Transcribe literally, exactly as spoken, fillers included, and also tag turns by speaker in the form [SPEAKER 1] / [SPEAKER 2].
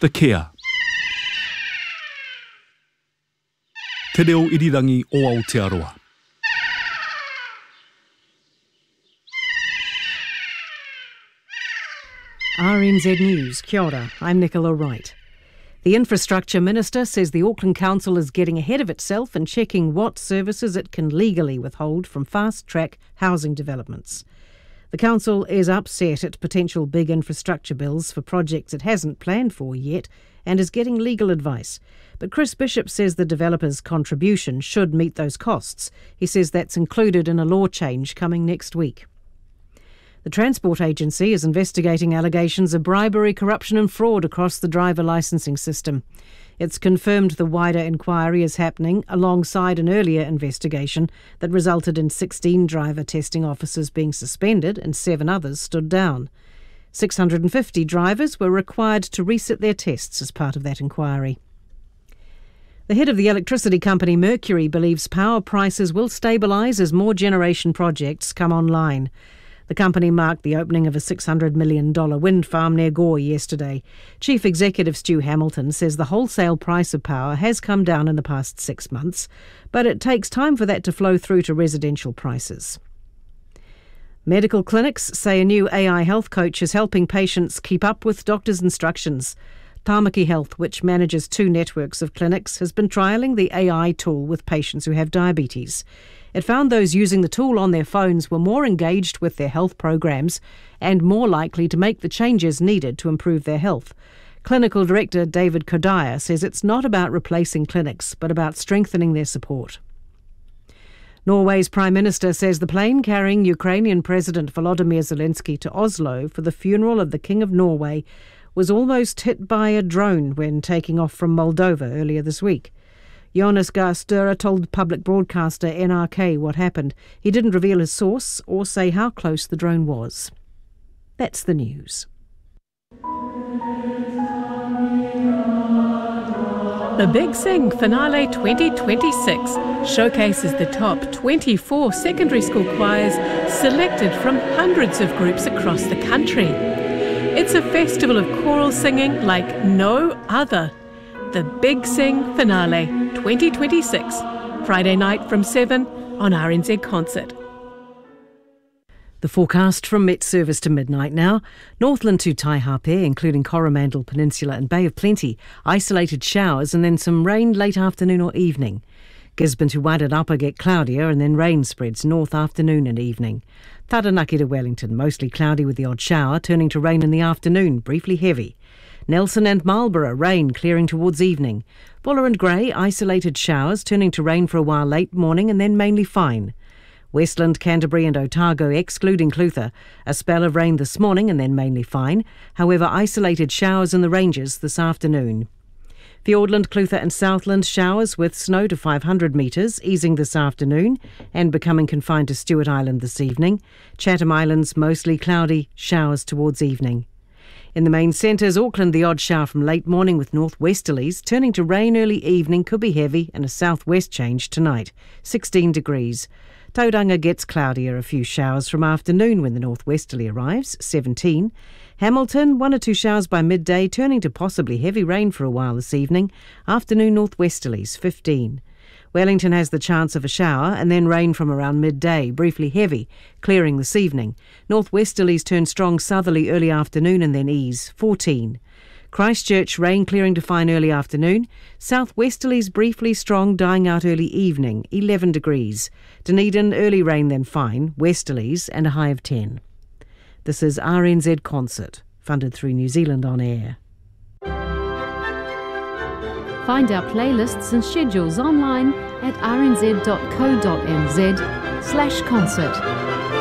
[SPEAKER 1] the Kia. Te reo irirangi o Aotearoa.
[SPEAKER 2] R N Z News, kia ora, I'm Nicola Wright. The Infrastructure Minister says the Auckland Council is getting ahead of itself and checking what services it can legally withhold from fast-track housing developments. The Council is upset at potential big infrastructure bills for projects it hasn't planned for yet and is getting legal advice. But Chris Bishop says the developer's contribution should meet those costs. He says that's included in a law change coming next week. The Transport Agency is investigating allegations of bribery, corruption and fraud across the driver licensing system. It's confirmed the wider inquiry is happening alongside an earlier investigation that resulted in sixteen driver testing officers being suspended and seven others stood down. six hundred fifty drivers were required to resit their tests as part of that inquiry. The head of the electricity company Mercury believes power prices will stabilise as more generation projects come online. The company marked the opening of a six hundred million dollars wind farm near Gore yesterday. Chief Executive Stu Hamilton says the wholesale price of power has come down in the past six months, but it takes time for that to flow through to residential prices. Medical clinics say a new A I health coach is helping patients keep up with doctors' instructions. Tāmaki Health, which manages two networks of clinics, has been trialling the A I tool with patients who have diabetes. It found those using the tool on their phones were more engaged with their health programs and more likely to make the changes needed to improve their health. Clinical Director David Kodaya says it's not about replacing clinics, but about strengthening their support. Norway's Prime Minister says the plane carrying Ukrainian President Volodymyr Zelensky to Oslo for the funeral of the King of Norway was almost hit by a drone when taking off from Moldova earlier this week. Jonas Gahr Sture told public broadcaster N R K what happened. He didn't reveal his source or say how close the drone was. That's the news.
[SPEAKER 3] The Big Sing Finale twenty twenty-six showcases the top twenty-four secondary school choirs selected from hundreds of groups across the country. It's a festival of choral singing like no other. The Big Sing Finale twenty twenty-six, Friday night from seven on R N Z Concert.
[SPEAKER 2] The forecast from Met Service to midnight now. Northland to Taihape, including Coromandel Peninsula and Bay of Plenty, isolated showers and then some rain late afternoon or evening. Gisborne to Wairarapa get cloudier and then rain spreads north afternoon and evening. Taranaki to Wellington, mostly cloudy with the odd shower, turning to rain in the afternoon, briefly heavy. Nelson and Marlborough, rain clearing towards evening. Buller and Grey, isolated showers, turning to rain for a while late morning and then mainly fine. Westland, Canterbury and Otago, excluding Clutha, a spell of rain this morning and then mainly fine. However, isolated showers in the ranges this afternoon. Fiordland, Clutha and Southland, showers with snow to five hundred metres, easing this afternoon and becoming confined to Stewart Island this evening. Chatham Islands, mostly cloudy, showers towards evening. In the main centres, Auckland, the odd shower from late morning with northwesterlies, turning to rain early evening, could be heavy, and a southwest change tonight, sixteen degrees. Tauranga gets cloudier, a few showers from afternoon when the northwesterly arrives, seventeen. Hamilton, one or two showers by midday, turning to possibly heavy rain for a while this evening, afternoon northwesterlies, fifteen. Wellington has the chance of a shower and then rain from around midday, briefly heavy, clearing this evening. Northwesterlies turn strong southerly early afternoon and then ease, fourteen. Christchurch, rain clearing to fine early afternoon. Southwesterlies briefly strong, dying out early evening, eleven degrees. Dunedin, early rain then fine, westerlies and a high of ten. This is R N Z Concert, funded through New Zealand On Air.
[SPEAKER 4] Find our playlists and schedules online at r n z dot co dot n z slash concert.